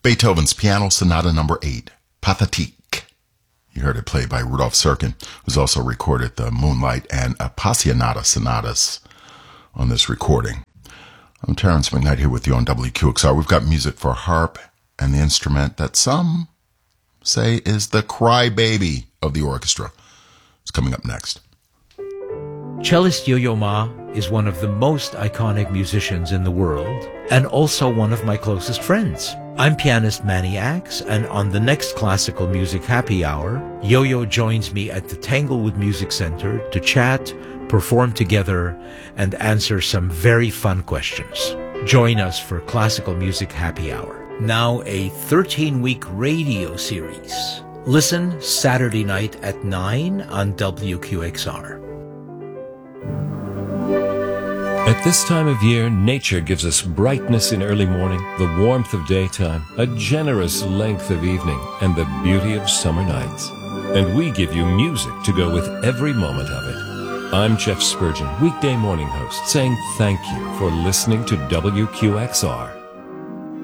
Beethoven's Piano Sonata No. 8, Pathétique. You heard it played by Rudolf Serkin, who's also recorded the Moonlight and Appassionata sonatas on this recording. I'm Terrence McKnight here with you on WQXR. We've got music for harp and the instrument that some say is the crybaby of the orchestra. It's coming up next. Cellist Yo-Yo Ma is one of the most iconic musicians in the world and also one of my closest friends. I'm pianist Manny Axe, and on the next Classical Music Happy Hour, Yo-Yo joins me at the Tanglewood Music Center to chat, perform together, and answer some very fun questions. Join us for Classical Music Happy Hour. Now a 13-week radio series. Listen Saturday night at 9 on WQXR. At this time of year, nature gives us brightness in early morning, the warmth of daytime, a generous length of evening, and the beauty of summer nights. And we give you music to go with every moment of it. I'm Jeff Spurgeon, weekday morning host, saying thank you for listening to WQXR.